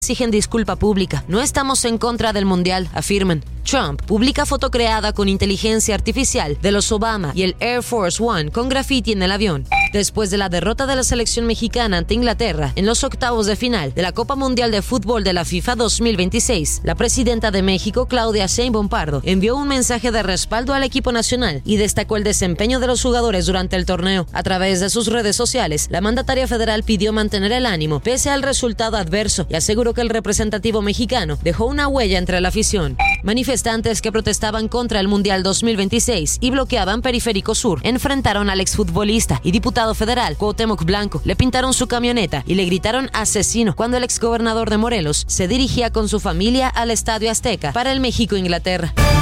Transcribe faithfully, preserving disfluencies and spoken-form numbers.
exigen disculpa pública. No estamos en contra del mundial, afirman. Trump publica foto creada con inteligencia artificial de los Obama y el Air Force One con graffiti en el avión. Después de la derrota de la selección mexicana ante Inglaterra en los octavos de final de la Copa Mundial de Fútbol de la FIFA dos mil veintiséis, la presidenta de México, Claudia Sheinbaum Pardo, envió un mensaje de respaldo al equipo nacional y destacó el desempeño de los jugadores durante el torneo. A través de sus redes sociales, la mandataria federal pidió mantener el ánimo pese al resultado adverso y aseguró que el representativo mexicano dejó una huella entre la afición. Manifestantes que protestaban contra el Mundial dos mil veintiséis y bloqueaban Periférico Sur enfrentaron al exfutbolista y diputado federal Cuauhtémoc Blanco, le pintaron su camioneta y le gritaron asesino cuando el exgobernador de Morelos se dirigía con su familia al Estadio Azteca para el México-Inglaterra.